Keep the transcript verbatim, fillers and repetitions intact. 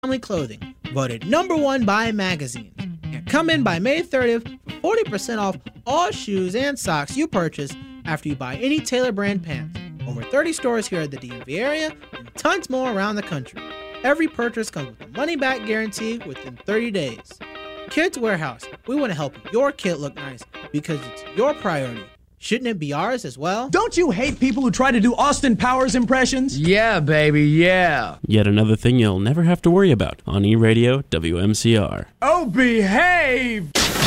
Family Clothing, voted number one by magazines. And come in by May thirtieth for forty percent off all shoes and socks you purchase after you buy any Taylor brand pants. Over thirty stores here at the D M V area and tons more around the country. Every purchase comes with a money-back guarantee within thirty days. Kids Warehouse, we want to help your kid look nice because it's your priority. Shouldn't it be ours as well? Don't you hate people who try to do Austin Powers impressions? Yeah, baby, yeah. Yet another thing you'll never have to worry about on E-Radio W M C R. Oh, behave!